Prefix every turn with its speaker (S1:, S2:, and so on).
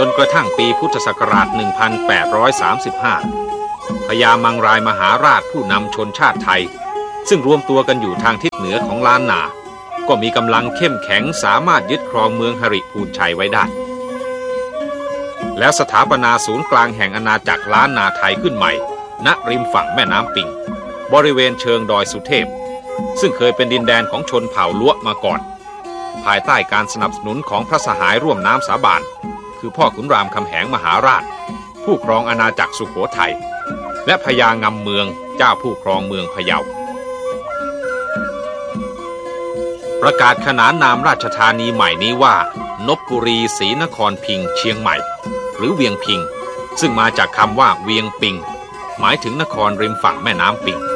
S1: นกระทั่งปีพุทธศักราช 1835 พญามังรายมหาราชผู้นำชนชาติไทยซึ่งรวมตัวกันอยู่ทางทิศเหนือของล้านนาก็มีกำลังเข้มแข็งสามารถยึดครองเมืองหริพูนชัยไว้ได้แล้วสถาปนาศูนย์กลางแห่งอาณาจักรล้านนาไทยขึ้นใหม่ณริมฝั่งแม่น้ำปิงบริเวณเชิงดอยสุเทพซึ่งเคยเป็นดินแดนของชนเผ่าล้วมาก่อนภายใต้การสนับสนุนของพระสหายร่วมน้ำสาบานคือพ่อขุนรามคำแหงมหาราชผู้ครองอาณาจักรสุโขทัยและพญางำเมืองเจ้าผู้ครองเมืองพะเยาประกาศขนานนามราชธานีใหม่นี้ว่านพบุรีศรีนครพิงค์เชียงใหม่หรือเวียงพิงซึ่งมาจากคำว่าเวียงปิงหมายถึงนครริมฝั่งแม่น้ำปิง